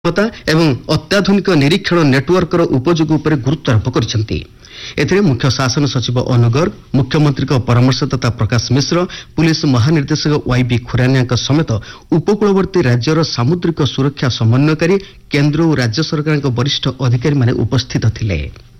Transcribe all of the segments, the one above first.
क्षमता एवं अत्याधुनिक निरीक्षण नेटवर्कर उपयोग उपर गुरुत्व आरोप କରିଛନ୍ତି। एथिरे मुख्य शासन सचिव अनु गर्ग, मुख्यमंत्री परामर्शदाता प्रकाश मिश्र, पुलिस महानिर्देशक वाईबी खुरानिया समेत उपकूलवर्ती राज्यर सामुद्रिक सुरक्षा समन्वयकारी केन्द्र और राज्य सरकार वरिष्ठ अधिकारी माने उपस्थित थिले।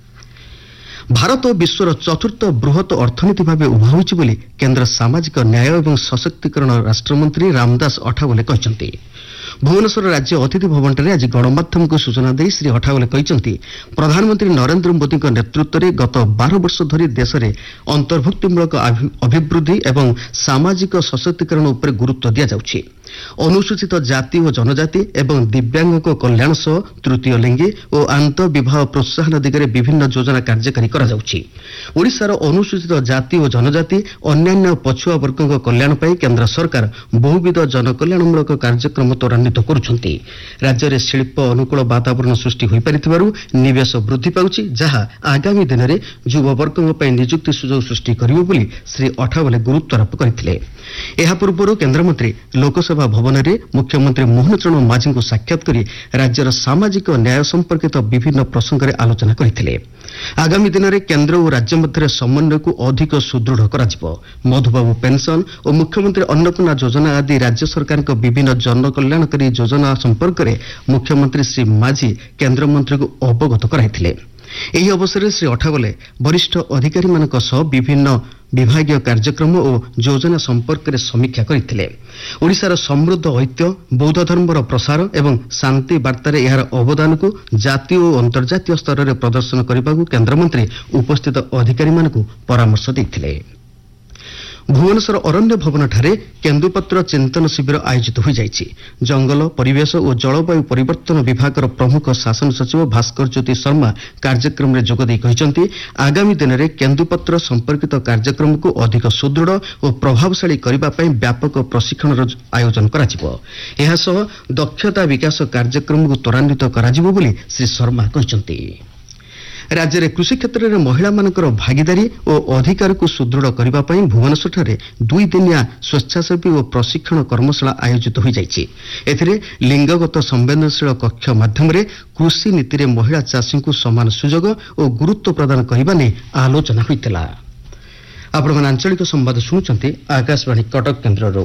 भारत विश्वर चतुर्थ बृहत अर्थनीति भाव उभा होइछि बोली केन्द्र सामाजिक न्याय एवं सशक्तिकरण राष्ट्रमंत्री रामदास अठावले कहते। भुवनेश्वर राज्य अतिथि भवन आज गणमाध्यम को सूचना दे श्री अठावले कहते प्रधानमंत्री नरेंद्र मोदी नेतृत्व में गत 12 वर्ष धरी देश में अंतर्भुक्तिमूलक अभिवृद्धि एवं सामाजिक सशक्तिकरण उपर गुरुत्व दि जाउछि। अनुसूचित जाति और जनजाति एवं दिव्यांग कल्याण सह तृतीय लिंगी और आंत विवाह प्रोत्साहन दिगरे विभिन्न योजना कार्यकारी करा जाउछि। ओडिशार अनुसूचित जाति और जनजाति अन्यान्य पछुआ वर्ग कल्याण पर केन्द्र सरकार बहुविध जनकल्याणमूलक कार्यक्रम त्वरान्वित करुछन्ति। राज्य में शिल्प अनुकूल वातावरण सृष्टि हो पारिथिबारु निवेश वृद्धि पाउछि, जहाँ आगामी दिन में युववर्ग नियुक्ति सुजोग सृष्टि करिबो बोली श्री अठावले गुरुत्व आरोप करथिले। एहा पूर्व केन्द्रमंत्री लोकसभा भवन में मुख्यमंत्री मोहन चरण माझी को साक्षात करी राज्यर सामाजिक न्याय संपर्कित विभिन्न प्रसंग में आलोचना करथिले। आगामी दिन में केन्द्र और राज्य मध्य समन्वय को अधिक सुदृढ़ कराजिबो। मधुबाबू पेंशन और मुख्यमंत्री अन्नपूर्णा योजना आदि राज्य सरकार विभिन्न जनकल्याणकारी योजना संपर्क में मुख्यमंत्री श्री माझी केन्द्र मंत्री को अवगत कराइथिले। ଏହି ଅବସରରେ ଶ୍ରୀ ଅଠାବଲେ ବରିଷ୍ଠ ଅଧିକାରୀମାନଙ୍କ ସହ ବିଭିନ୍ନ ବିଭାଗୀୟ କାର୍ଯ୍ୟକ୍ରମ ଓ ଯୋଜନା ସମ୍ପର୍କରେ ସମୀକ୍ଷା କରିଥିଲେ। ଓଡ଼ିଶାର ସମୃଦ୍ଧ ଐତିହ୍ୟ, ବୌଦ୍ଧ ଧର୍ମର ପ୍ରସାର ଏବଂ ଶାନ୍ତି ବାର୍ତ୍ତାରେ ଏହାର ଅବଦାନକୁ ଜାତୀୟ ଓ ଅନ୍ତର୍ଜାତୀୟ ସ୍ତରରେ ପ୍ରଦର୍ଶନ କରିବାକୁ କେନ୍ଦ୍ରମନ୍ତ୍ରୀ ଉପସ୍ଥିତ ଅଧିକାରୀମାନଙ୍କୁ ପରାମର୍ଶ ଦେଇଥିଲେ। भुवनेश्वर अरण्य भवन ठारे केन्दुपत्र चिंतन शिविर आयोजित हो जाइछि। जंगल परिवेश और जलवायु परिवर्तन विभाग प्रमुख शासन सचिव भास्कर ज्योति शर्मा कार्यक्रम में जोगदे कहते आगामी दिन में केन्दुपत्र संपर्कित कार्यक्रम को अधिक सुदृढ़ और प्रभावशाली करने व्यापक प्रशिक्षण आयोजन करा दक्षता विकास कार्यक्रम को त्वरान्वित करा बोली श्री शर्मा कहते। राज्य में कृषि क्षेत्र में महिला मानकर भागीदारी और अधिकार को सुदृढ़ करने भुवनेश्वर 2 दिनिया स्वेच्छासेवी और प्रशिक्षण कर्मशाला आयोजित हो जाइछि। एथिरे लिंगगत संवेदनशील कक्ष माध्यम कृषि नीति में महिला चाषी को समान सुजोग और गुरुत्व प्रदान करने ने आलोचना होइतिला। आपण आंचलिक संवाद शुणुचंती आकाशवाणी कटक केन्द्र।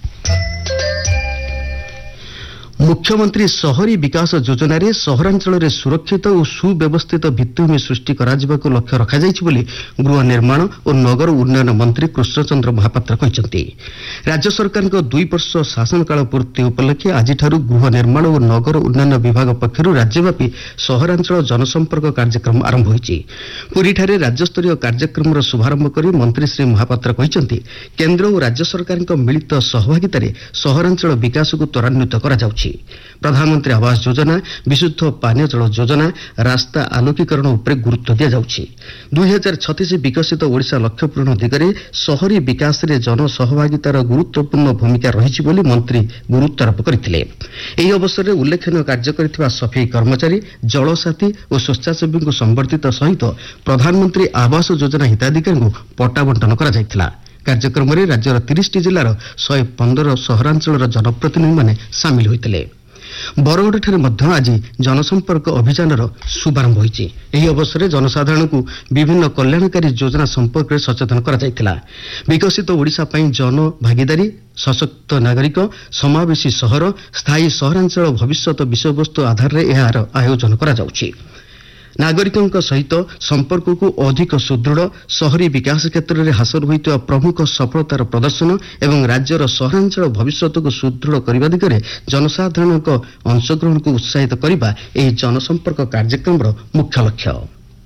मुख्यमंत्री शहरी विकास योजना रे सहरांचल रे सुरक्षित और सुव्यवस्थित भित्तिभूमि सृष्टि कराजिबाको लक्ष्य रखा जाइछि बोली गृह निर्माण और नगर उन्नयन मंत्री कृष्णचंद्र महापात्र कहते। राज्य सरकार 2 वर्ष शासनकाल पूर्ति उपलक्षे आज गृह निर्माण और नगर उन्नयन विभाग पक्षर राज्यव्यापी सहरांचल जनसंपर्क कार्यक्रम आरंभ होइछि। पुरीठारे राज्यस्तरीय कार्यक्रम शुभारंभ कर मंत्री श्री महापात्र कहते केन्द्र और राज्य सरकार मिलित सहभागितार सहरांचल विकास को त्वरान्वित करा जाउछि। प्रधानमंत्री आवास योजना, विशुद्ध पानीय जल योजना, रास्ता आलोकीकरण उपर गुरुत्व दि जाउछि। 2036 विकसित ओडिशा लक्ष्य पूरण दिगरे शहरी विकास रे जन सहभागितार गुरुत्वपूर्ण भूमिका रहिछि बोली मंत्री गुरुत्व आरोप करथिले। एही अवसर में उल्लेखनीय कार्य करथिबा सफाई कर्मचारी, जलसाथी और स्वेच्छासेवी संवर्धित सहित प्रधानमंत्री आवास योजना हिताधिकारी को पट्टा बंटन करा जायतिला। कार्यक्रम में राज्यर 30 जिलार 115 सहरांचल जनप्रतिनिधि माने सामिल होइतिले। बरगढ़ ठारे मध्य आज जनसंपर्क अभियान शुभारंभ होइछि। एही अवसर में जनसाधारण को विभिन्न कल्याणकारी योजना संपर्क में सचेतन करा जायतिला। विकसित ओडिशा पई जन भागीदारी, सशक्त नागरिक, समावेशी सहर, स्थायी सहरांचल भविष्यत विषयवस्तु आधार में एहार आयोजन करा जाउछि। नागरिकों सहित संपर्क को अधिक सुदृढ़, शहरी विकास क्षेत्र में हासिल होइतिबा प्रमुख सफलतार प्रदर्शन एवं राज्यर सहरांचल भविष्यत को सुदृढ़ करने दिगरे जनसाधारण अंशग्रहण को उत्साहित करने एही जनसंपर्क कार्यक्रम मुख्य लक्ष्य।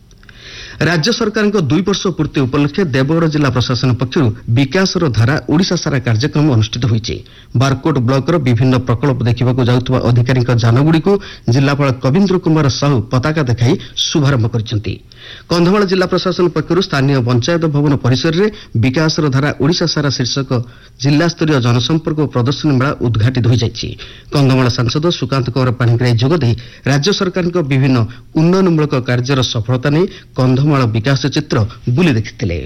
राज्य सरकार 2 वर्ष पूर्ति उपलक्षे देवगढ़ जिला प्रशासन पक्षर विकासर धारा ओडिशा सारा कार्यक्रम अनुष्ठित होइछि। बारकोट ब्लॉक विभिन्न प्रकल्प देखा जाउथबा अधिकारी जानगुड़ी को जिलापाल कविन्द्र कुमार साहू पताका देखाई शुभारंभ करछन्ति। कंधमाल जिला प्रशासन पक्षर स्थानीय पंचायत भवन परिसर में विकासर धारा ओडिशा सारा शीर्षक जिला स्तरीय जनसंपर्क प्रदर्शनी मेला उद्घाटित हो जाइछि। कंधमाल सांसद सुकांत कौर पाणिग्राही जोगदे राज्य सरकार विभिन्न उन्नयनमूलक कार्यर सफलता नहीं कंधमाल विकास चित्र बुली देखिथिले।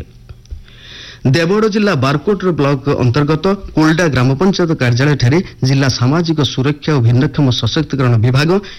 देवगढ़ जिला बारकोट ब्लॉक अंतर्गत कोल्डा ग्राम पंचायत कार्यालय ठारे जिला सामाजिक सुरक्षा और भिन्नक्षम सशक्तिकरण विभाग